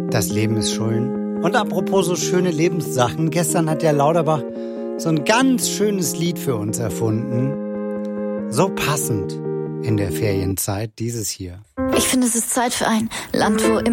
Das Leben ist schön. Und apropos so schöne Lebenssachen, gestern hat der Lauterbach so ein ganz schönes Lied für uns erfunden. So passend in der Ferienzeit, dieses hier. Ich finde, es ist Zeit für ein Land, wo